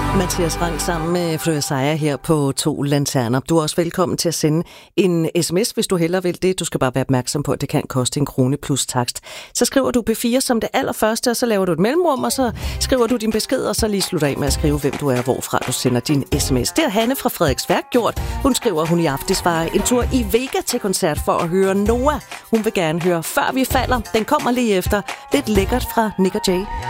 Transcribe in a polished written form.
Mathias Rang sammen med Fleur Sejer her på To Lanterner. Du er også velkommen til at sende en sms, hvis du hellere vil det. Du skal bare være opmærksom på, at det kan koste 1 krone plus takst. Så skriver du P4 som det allerførste, og så laver du et mellemrum, og så skriver du din besked, og så lige slutter af med at skrive, hvem du er, hvorfra du sender din sms. Det har Hanne fra Frederiksværk gjort. Hun skriver, at hun i aftes var en tur i Vega til koncert for at høre Noah. Hun vil gerne høre Før vi falder. Den kommer lige efter. Lidt lækkert fra Nick og Jay.